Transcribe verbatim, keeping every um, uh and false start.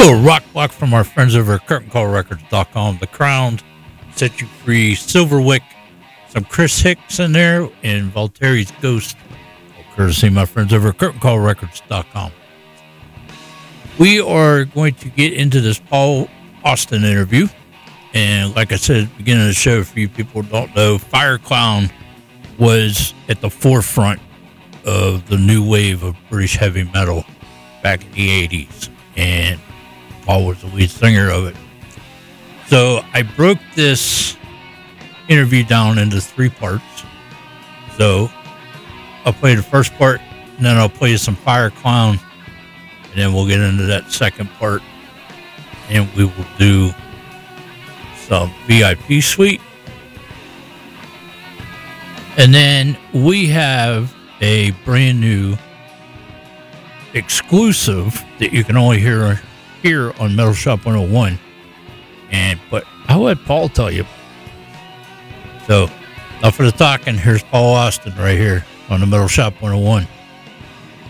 little rock block from our friends over at curtain call records dot com. The Crown, Set You Free, Silverwick, some Chris Hicks in there, and Voltaire's Ghost, courtesy of my friends over at curtain call records dot com. We are going to get into this Paul Austin interview. And like I said at the beginning of the show, for you people who don't know, Fireclown was at the forefront of the new wave of British heavy metal back in the eighties. And Paul was the lead singer of it. So I broke this interview down into three parts. So I'll play the first part, and then I'll play some Fireclown, and then we'll get into that second part, and we will do some V I P suite. And then we have a brand new exclusive that you can only hear here on Metal Shop one oh one. And but I'll let Paul tell you. So enough of the talking. Here's Paul Austin right here on the Metal Shop one oh one.